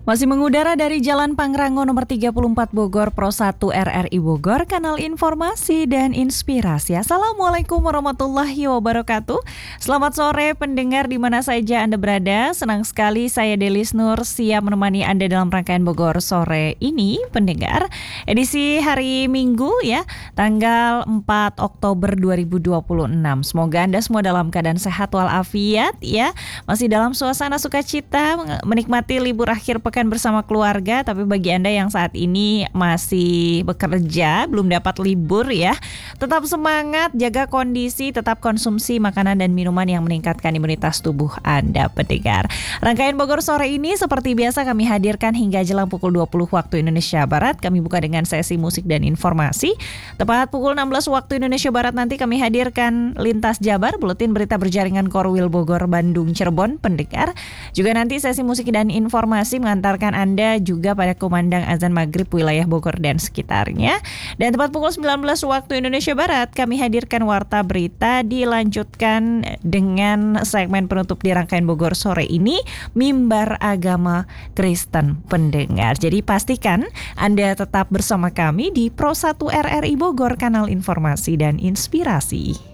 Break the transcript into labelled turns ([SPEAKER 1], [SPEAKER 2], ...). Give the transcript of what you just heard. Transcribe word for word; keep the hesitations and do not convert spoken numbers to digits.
[SPEAKER 1] Masih mengudara dari Jalan Pangrango nomor tiga puluh empat Bogor, Pro satu R R I Bogor, kanal informasi dan inspirasi. Assalamualaikum warahmatullahi wabarakatuh. Selamat sore pendengar di mana saja Anda berada. Senang sekali saya Delis Nur siap menemani Anda dalam rangkaian Bogor sore ini, pendengar. Edisi hari Minggu ya, tanggal empat Oktober dua ribu dua puluh enam. Semoga Anda semua dalam keadaan sehat walafiat ya. Masih dalam suasana sukacita menikmati libur akhir pekan bersama keluarga, tapi bagi Anda yang saat ini masih bekerja, belum dapat libur ya, tetap semangat, jaga kondisi, tetap konsumsi makanan dan minuman yang meningkatkan imunitas tubuh Anda, pendengar. Rangkaian Bogor sore ini seperti biasa kami hadirkan hingga jelang pukul dua puluh waktu Indonesia Barat. Kami buka dengan sesi musik dan informasi. Tepat pukul enam belas waktu Indonesia Barat nanti kami hadirkan Lintas Jabar, buletin berita berjaringan Korwil Bogor, Bandung, Cirebon, pendengar. Juga nanti sesi musik dan informasi mengantar mengantarkan Anda juga pada kumandang azan maghrib wilayah Bogor dan sekitarnya. Dan tepat pukul sembilan belas waktu Indonesia Barat kami hadirkan Warta Berita, dilanjutkan dengan segmen penutup di rangkaian Bogor sore ini, Mimbar Agama Kristen, pendengar. Jadi pastikan Anda tetap bersama kami di Pro satu R R I Bogor, kanal informasi dan inspirasi.